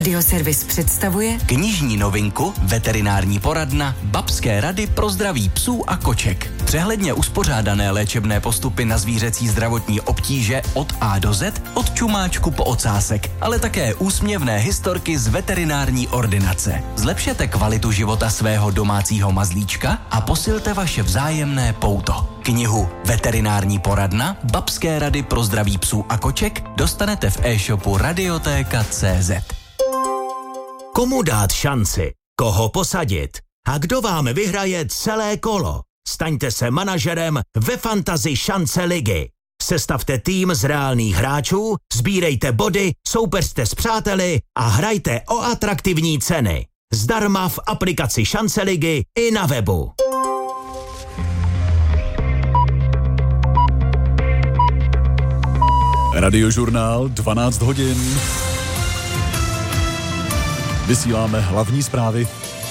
Radioservis představuje knižní novinku Veterinární poradna Babské rady pro zdraví psů a koček. Přehledně uspořádané léčebné postupy na zvířecí zdravotní obtíže od A do Z, od čumáčku po ocásek, ale také úsměvné historky z veterinární ordinace. Zlepšete kvalitu života svého domácího mazlíčka a posilte vaše vzájemné pouto. Knihu Veterinární poradna Babské rady pro zdraví psů a koček dostanete v e-shopu Radiotéka.cz. Komu dát šanci? Koho posadit? A kdo vám vyhraje celé kolo? Staňte se manažerem ve Fantasy šance ligy. Sestavte tým z reálných hráčů, sbírejte body, soupeřte s přáteli a hrajte o atraktivní ceny. Zdarma v aplikaci šance ligy i na webu. Radiožurnál 12 hodin. Vysíláme hlavní zprávy.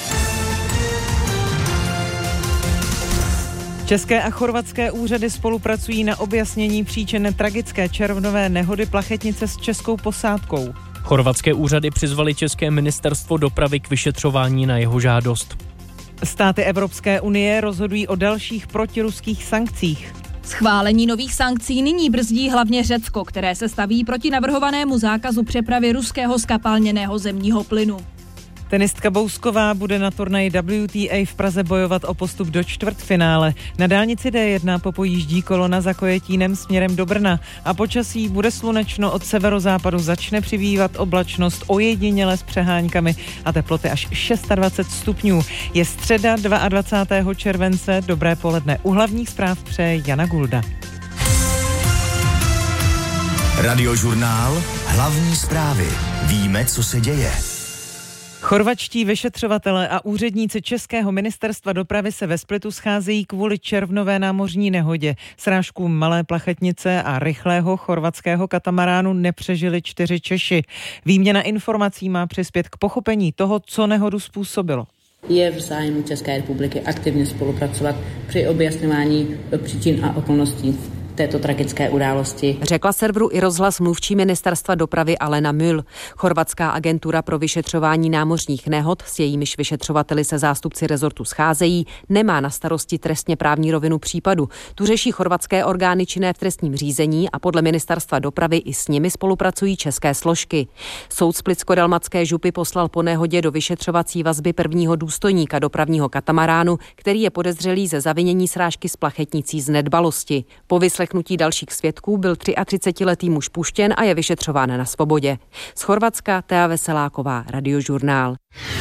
České a chorvatské úřady spolupracují na objasnění příčin tragické červnové nehody plachetnice s českou posádkou. Chorvatské úřady přizvaly české ministerstvo dopravy k vyšetřování na jeho žádost. Státy Evropské unie rozhodují o dalších protiruských sankcích. Schválení nových sankcí nyní brzdí hlavně Řecko, které se staví proti navrhovanému zákazu přepravy ruského zkapalněného zemního plynu. Tenistka Bousková bude na turnaji WTA v Praze bojovat o postup do čtvrtfinále. Na dálnici D1 popojíždí kolona za Kojetínem směrem do Brna a počasí bude slunečno, od severozápadu začne přibývat oblačnost ojediněle s přeháňkami a teploty až 26 stupňů. Je středa 22. července, dobré poledne. U hlavních zpráv přeje Jana Gulda. Radiožurnál, hlavní zprávy. Víme, co se děje. Chorvatští vyšetřovatelé a úředníci Českého ministerstva dopravy se ve Splitu scházejí kvůli červnové námořní nehodě. Srážku malé plachetnice a rychlého chorvatského katamaránu nepřežili 4 Češi. Výměna informací má přispět k pochopení toho, co nehodu způsobilo. Je v zájmu České republiky aktivně spolupracovat při objasňování příčin a okolností této tragické události, řekla serveru iRozhlas mluvčí ministerstva dopravy Alena Müll. Chorvatská agentura pro vyšetřování námořních nehod, s jejímiž vyšetřovateli se zástupci rezortu scházejí, nemá na starosti trestně právní rovinu případu. Tu řeší chorvatské orgány činné v trestním řízení a podle ministerstva dopravy i s nimi spolupracují české složky. Soud Splitsko-dalmatské župy poslal po nehodě do vyšetřovací vazby prvního důstojníka dopravního katamaránu, který je podezřelý ze zavinění srážky s plachetnicí z nedbalosti. Po vyslechnutí dalších svědků byl 33letý muž puštěn a je vyšetřován na svobodě. Z Chorvatska Thea Veseláková, Radiožurnál.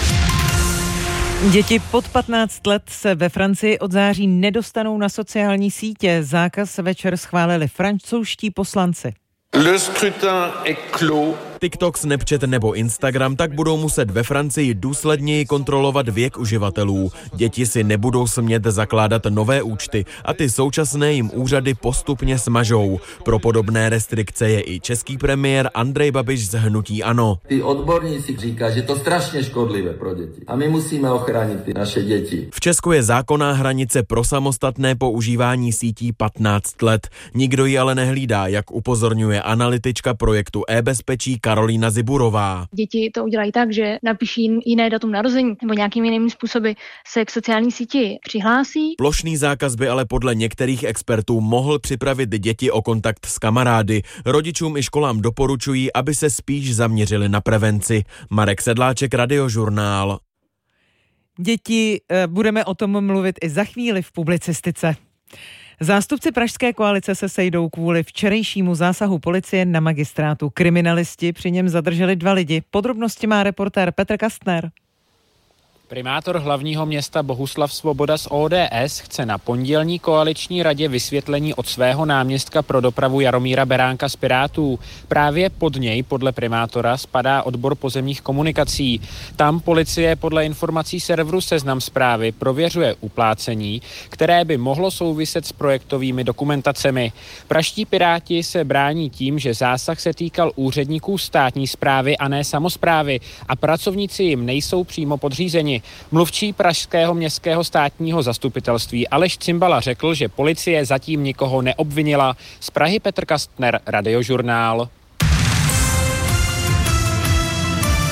Děti pod 15 let se ve Francii od září nedostanou na sociální sítě. Zákaz večer schválili francouzští poslanci. Le scrutin est clos. TikTok, Snapchat nebo Instagram tak budou muset ve Francii důsledněji kontrolovat věk uživatelů. Děti si nebudou smět zakládat nové účty a ty současné jim úřady postupně smažou. Pro podobné restrikce je i český premiér Andrej Babiš z hnutí ANO. Ty odborníci říkají, že to strašně škodlivé pro děti a my musíme ochránit ty naše děti. V Česku je zákonná hranice pro samostatné používání sítí 15 let. Nikdo ji ale nehlídá, jak upozorňuje analytička projektu e-bezpečí Karolína Ziburová. Děti to udělají tak, že napíší jiné datum narození nebo nějakými jinými způsoby se k sociální síti přihlásí. Plošný zákaz by ale podle některých expertů mohl připravit děti o kontakt s kamarády. Rodičům i školám doporučují, aby se spíš zaměřili na prevenci. Marek Sedláček, Radiožurnál. Děti, budeme o tom mluvit i za chvíli v publicistice. Zástupci pražské koalice se sejdou kvůli včerejšímu zásahu policie na magistrátu. Kriminalisti při něm zadrželi 2 lidi. Podrobnosti má reportér Petr Kastner. Primátor hlavního města Bohuslav Svoboda z ODS chce na pondělní koaliční radě vysvětlení od svého náměstka pro dopravu Jaromíra Beránka z Pirátů. Právě pod něj, podle primátora, spadá odbor pozemních komunikací. Tam policie podle informací serveru Seznam Zprávy prověřuje uplácení, které by mohlo souviset s projektovými dokumentacemi. Pražští Piráti se brání tím, že zásah se týkal úředníků státní správy a ne samosprávy a pracovníci jim nejsou přímo podřízeni. Mluvčí pražského městského státního zastupitelství Aleš Cimbala řekl, že policie zatím nikoho neobvinila. Z Prahy Petr Kastner, Radiožurnál.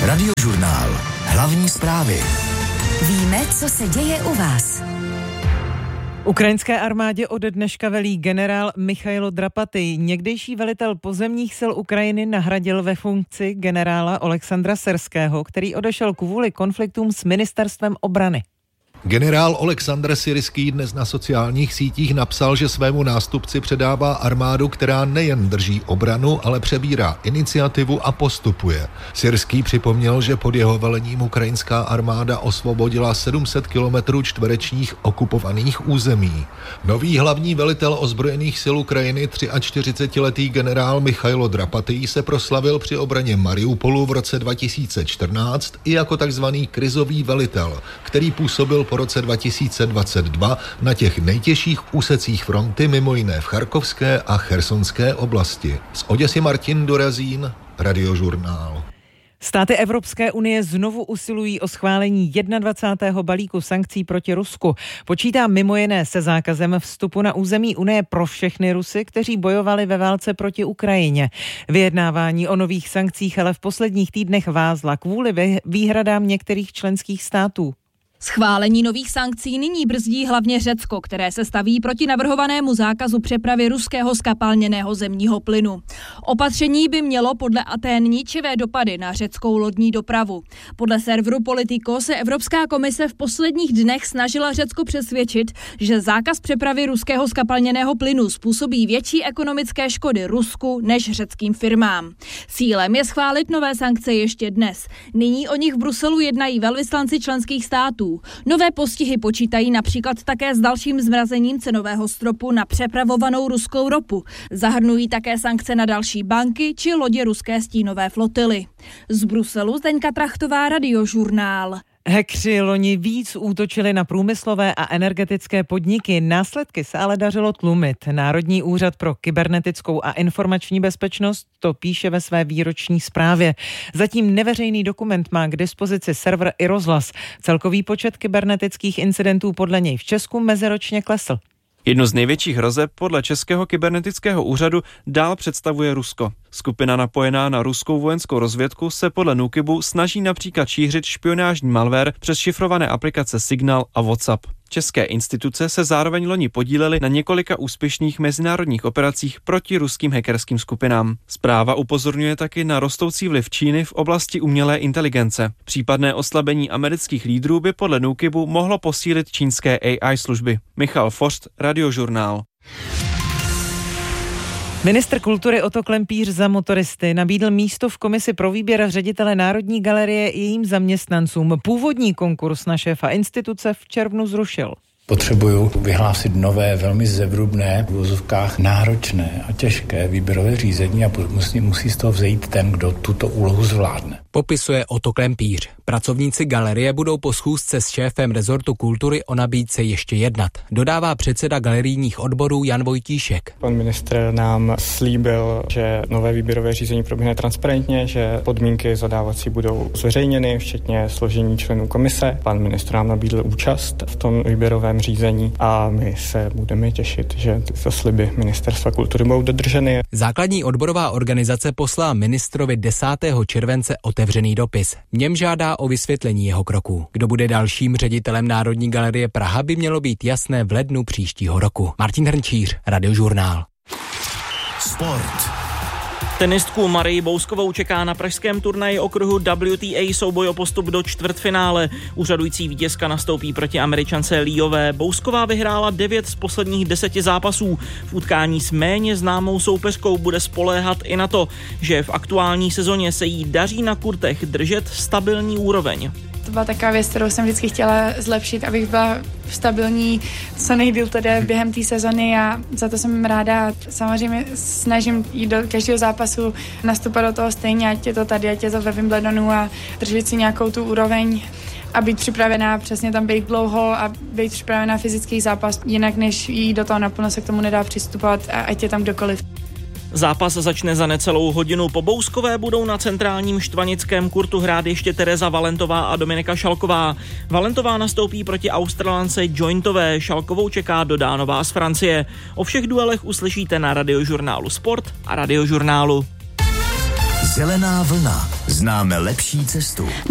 Radiožurnál. Hlavní zprávy. Víme, co se děje u vás. Ukrajinské armádě ode dneška velí generál Michailo Drapatý. Někdejší velitel pozemních sil Ukrajiny nahradil ve funkci generála Oleksandra Syrského, který odešel kvůli konfliktům s ministerstvem obrany. Generál Oleksandr Syrský dnes na sociálních sítích napsal, že svému nástupci předává armádu, která nejen drží obranu, ale přebírá iniciativu a postupuje. Syrský připomněl, že pod jeho velením ukrajinská armáda osvobodila 700 kilometrů čtverečních okupovaných území. Nový hlavní velitel ozbrojených sil Ukrajiny, 43letý generál Michailo Drapatý, se proslavil při obraně Mariupolu v roce 2014 i jako takzvaný krizový velitel, který působil po roce 2022 na těch nejtěžších úsecích fronty, mimo jiné v Charkovské a Chersonské oblasti. Z Oděsy Martin Dorazín, Radiožurnál. Státy Evropské unie znovu usilují o schválení 21. balíku sankcí proti Rusku. Počítá mimo jiné se zákazem vstupu na území Unie pro všechny Rusy, kteří bojovali ve válce proti Ukrajině. Vyjednávání o nových sankcích ale v posledních týdnech vázla kvůli výhradám některých členských států. Schválení nových sankcí nyní brzdí hlavně Řecko, které se staví proti navrhovanému zákazu přepravy ruského zkapalněného zemního plynu. Opatření by mělo podle Atén ničivé dopady na řeckou lodní dopravu. Podle serveru Politico se Evropská komise v posledních dnech snažila Řecko přesvědčit, že zákaz přepravy ruského zkapalněného plynu způsobí větší ekonomické škody Rusku než řeckým firmám. Cílem je schválit nové sankce ještě dnes. Nyní o nich v Bruselu jednají velvyslanci členských států. Nové postihy počítají například také s dalším zmrazením cenového stropu na přepravovanou ruskou ropu. Zahrnují také sankce na další banky či lodě ruské stínové flotily. Z Bruselu Zdeňka Trachtová, Radiožurnál. Hackři loni víc útočili na průmyslové a energetické podniky, následky se ale dařilo tlumit. Národní úřad pro kybernetickou a informační bezpečnost to píše ve své výroční zprávě. Zatím neveřejný dokument má k dispozici server i rozhlas. Celkový počet kybernetických incidentů podle něj v Česku meziročně klesl. Jednu z největších hrozeb podle Českého kybernetického úřadu dál představuje Rusko. Skupina napojená na ruskou vojenskou rozvědku se podle NÚKIBu snaží například šířit špionážní malware přes šifrované aplikace Signal a WhatsApp. České instituce se zároveň loni podílely na několika úspěšných mezinárodních operacích proti ruským hackerským skupinám. Zpráva upozorňuje taky na rostoucí vliv Číny v oblasti umělé inteligence. Případné oslabení amerických lídrů by podle NÚKIBu mohlo posílit čínské AI služby. Michal Forst, Radiožurnál. Ministr kultury Otto Klempíř za motoristy nabídl místo v komisi pro výběr ředitele Národní galerie jejím zaměstnancům. Původní konkurs na šéfa instituce v červnu zrušil. Potřebuju vyhlásit nové, velmi zevrubné, v uvozovkách náročné a těžké výběrové řízení a musí z toho vzejít ten, kdo tuto úlohu zvládne. Popisuje Otto Klempíř. Pracovníci galerie budou po schůzce s šéfem rezortu kultury o nabídce ještě jednat. Dodává předseda galerijních odborů Jan Vojtíšek. Pan ministr nám slíbil, že nové výběrové řízení proběhne transparentně, že podmínky zadávací budou zveřejněny, včetně složení členů komise. Pan ministr nám nabídl účast v tom výběrovém řízení a my se budeme těšit, že tyto sliby Ministerstva kultury budou dodrženy. Základní odborová organizace poslala ministrovi 10. července otevřený dopis. V něm žádá o vysvětlení jeho kroků. Kdo bude dalším ředitelem Národní galerie Praha, by mělo být jasné v lednu příštího roku. Martin Hrnčíř, Radiožurnál. Sport. Tenistku Marii Bouskovou čeká na pražském turnaji okruhu WTA souboj o postup do čtvrtfinále. Úřadující vítězka nastoupí proti Američance Líové. Bousková vyhrála 9 z posledních 10 zápasů. V utkání s méně známou soupeřkou bude spoléhat i na to, že v aktuální sezóně se jí daří na kurtech držet stabilní úroveň. To byla taková věc, kterou jsem vždycky chtěla zlepšit, abych byla stabilní co nejdýl tedy během té sezony a za to jsem ráda. Samozřejmě snažím jít do každého zápasu, nastupovat do toho stejně, ať je to tady, ať je to ve Wimbledonu a držet si nějakou tu úroveň a být připravená, přesně tam být dlouho a být připravená fyzický zápas. Jinak než jít do toho naplno se k tomu nedá přistupovat, ať je tam kdokoliv. Zápas začne za necelou hodinu. Po Bouskové budou na centrálním štvanickém kurtu hrát ještě Tereza Valentová a Dominika Šalková. Valentová nastoupí proti Australance Jointové, Šalkovou čeká Dodánová z Francie. O všech duelech uslyšíte na Radiožurnálu Sport a Radiožurnálu. Zelená vlna Známe lepší cestu.